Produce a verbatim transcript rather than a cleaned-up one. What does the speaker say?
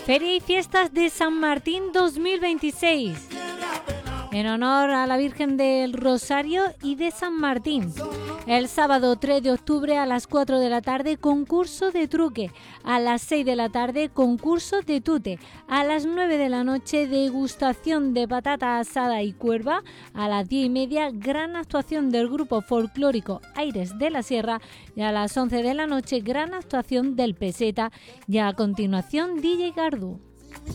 Feria y Fiestas de San Martín dos mil veintiséis, en honor a la Virgen del Rosario y de San Martín. El sábado tres de octubre a las cuatro de la tarde, concurso de truque. A las seis de la tarde, concurso de tute. A las nueve de la noche, degustación de patata asada y cuerva. A las diez y media, gran actuación del grupo folclórico Aires de la Sierra. Y a las once de la noche, gran actuación del Peseta. Y a continuación, D J Gardu.